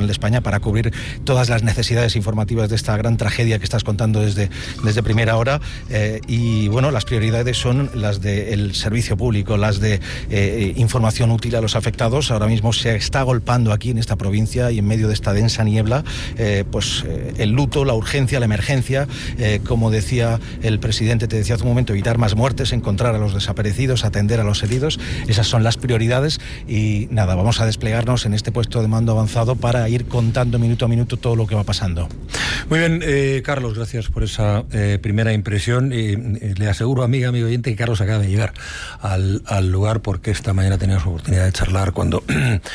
Nacional de España para cubrir todas las necesidades informativas de esta gran tragedia que estás contando desde primera hora. Y bueno, las prioridades son las del servicio público, las de información útil a los afectados. Ahora mismo se está agolpando aquí en esta provincia y en medio de esta densa niebla, el luto, la urgencia, la emergencia, como decía el presidente, te decía hace un momento, evitar más muertes, encontrar a los desaparecidos, atender a los heridos. Esas son las prioridades y nada, vamos a desplegarnos en este puesto de mando avanzado para ir contando minuto a minuto todo lo que va pasando. Muy bien, Carlos, gracias por esa primera impresión. Le aseguro, amigo oyente, que Carlos acaba de llegar al lugar porque esta mañana teníamos oportunidad de charlar cuando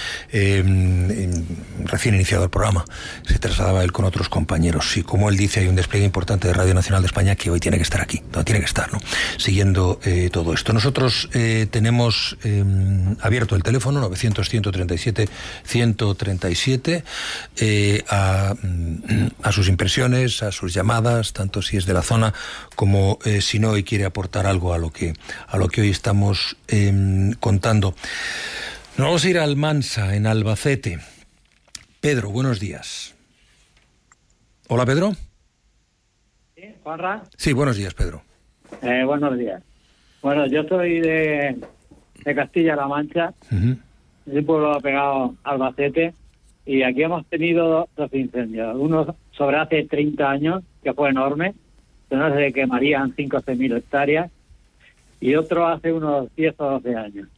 recién iniciado el programa se trasladaba él con otros compañeros. Y como él dice, hay un despliegue importante de Radio Nacional de España que hoy tiene que estar aquí, tiene que estar, ¿no?, siguiendo todo esto. Nosotros tenemos abierto el teléfono 900-137-137 a sus impresiones, a sus llamadas, tanto si es de la zona como si no y quiere aportar algo a lo que hoy estamos contando. Nos vamos a ir a Almansa, en Albacete. Pedro, buenos días. Hola, Pedro. ¿Sí, Juanra? Sí, buenos días, Pedro. Buenos días. Bueno, yo soy de Castilla-La Mancha, Uh-huh. es un pueblo pegado a Albacete, y aquí hemos tenido dos incendios. Uno sobre hace 30 años, que fue enorme, que no se quemarían 5 o 6.000 hectáreas, y otro hace unos 10 o 12 años.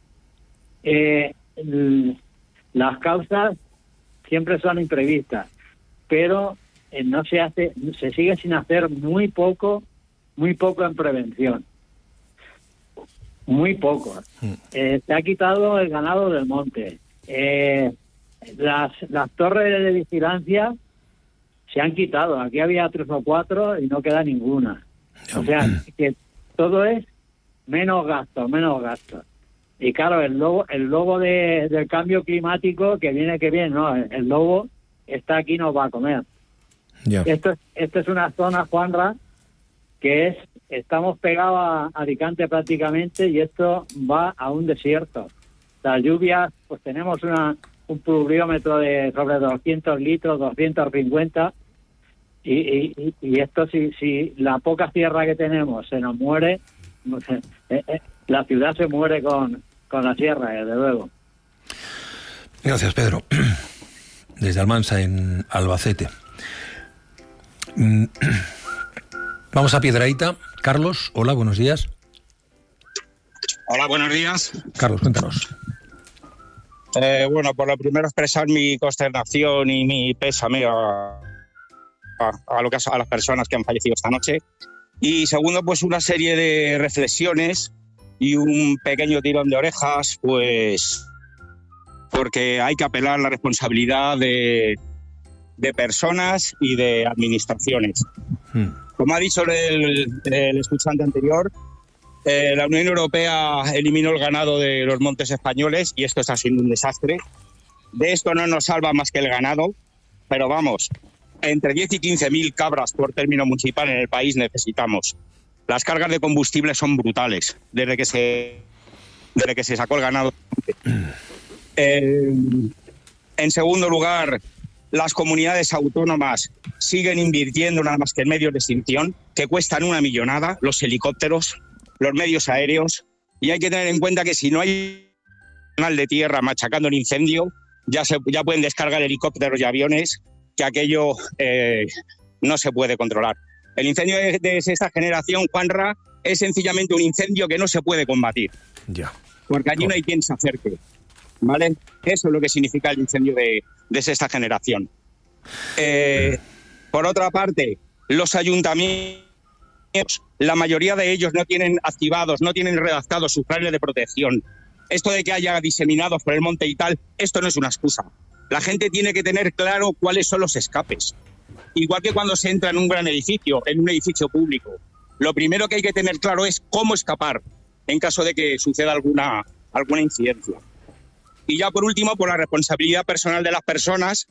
Las causas siempre son imprevistas, pero se sigue sin hacer muy poco en prevención. Muy poco. Se ha quitado el ganado del monte. Las torres de vigilancia se han quitado. Aquí había 3 o 4 y no queda ninguna. O sea, que todo es menos gasto. Y claro, el lobo del cambio climático que viene, ¿no? El lobo está aquí, nos va a comer. Yeah. Esto es una zona, Juanra, que estamos pegados a Alicante prácticamente, y esto va a un desierto. Las lluvias, pues tenemos un pluviómetro de sobre 200 litros, 250, y esto si la poca tierra que tenemos se nos muere, la ciudad se muere con la sierra, desde luego. Gracias, Pedro. Desde Almansa, en Albacete. Vamos a Piedrahíta. Carlos, hola, buenos días. Hola, buenos días. Carlos, cuéntanos. Bueno, por lo primero expresar mi consternación y mi pésame a las personas que han fallecido esta noche. Y segundo, pues una serie de reflexiones y un pequeño tirón de orejas, pues porque hay que apelar a la responsabilidad de personas y de administraciones. Como ha dicho el escuchante anterior, la Unión Europea eliminó el ganado de los montes españoles y esto está siendo un desastre. De esto no nos salva más que el ganado, pero vamos, entre 10 y 15.000 cabras por término municipal en el país necesitamos. Las cargas de combustible son brutales desde que se sacó el ganado. En segundo lugar, las comunidades autónomas siguen invirtiendo nada más que en medios de extinción, que cuestan una millonada, los helicópteros, los medios aéreos, y hay que tener en cuenta que si no hay canal de tierra machacando el incendio, ya pueden descargar helicópteros y aviones, que aquello no se puede controlar. El incendio de esta generación, Juanra, es sencillamente un incendio que no se puede combatir. Ya. Porque allí no hay quien se acerque, ¿vale? Eso es lo que significa el incendio de esta generación. Por otra parte, los ayuntamientos, la mayoría de ellos no tienen activados, no tienen redactados sus planes de protección. Esto de que haya diseminados por el monte y tal, esto no es una excusa. La gente tiene que tener claro cuáles son los escapes. Igual que cuando se entra en un gran edificio, en un edificio público. Lo primero que hay que tener claro es cómo escapar en caso de que suceda alguna incidencia. Y ya por último, por la responsabilidad personal de las personas,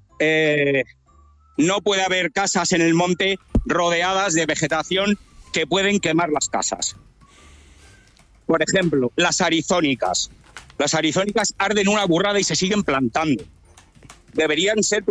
no puede haber casas en el monte rodeadas de vegetación que pueden quemar las casas. Por ejemplo, las arizónicas. Las arizónicas arden una burrada y se siguen plantando. Deberían ser